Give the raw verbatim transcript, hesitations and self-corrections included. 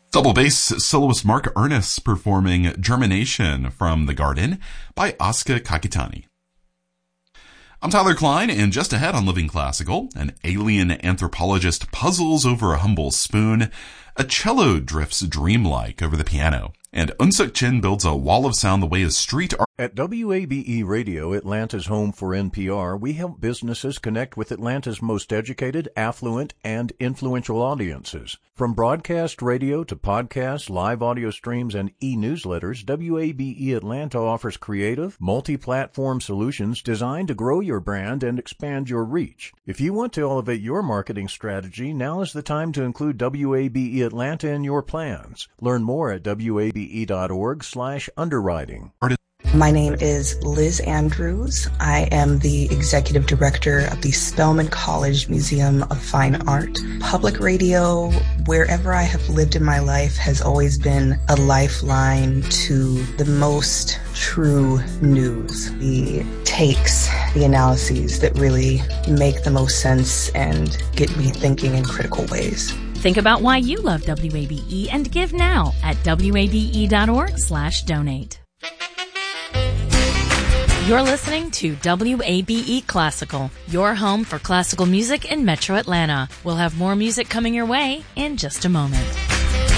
Double bass soloist Mark Ernest performing Germination from The Garden by Asuka Kakitani. I'm Tyler Klein, and just ahead on Living Classical, an alien anthropologist puzzles over a humble spoon, a cello drifts dreamlike over the piano, and Eun-Suk Chin builds a wall of sound the way a street art. At W A B E Radio, Atlanta's home for N P R, we help businesses connect with Atlanta's most educated, affluent, and influential audiences. From broadcast radio to podcasts, live audio streams, and e-newsletters, W A B E Atlanta offers creative, multi-platform solutions designed to grow your brand and expand your reach. If you want to elevate your marketing strategy, now is the time to include W A B E Atlanta in your plans. Learn more at W A B E dot org slash underwriting. My name is Liz Andrews. I am the executive director of the Spelman College Museum of Fine Art. Public radio, wherever I have lived in my life, has always been a lifeline to the most true news, the takes, the analyses that really make the most sense and get me thinking in critical ways. Think about why you love W A B E and give now at W A B E dot org slash donate. You're listening to W A B E Classical, your home for classical music in Metro Atlanta. We'll have more music coming your way in just a moment.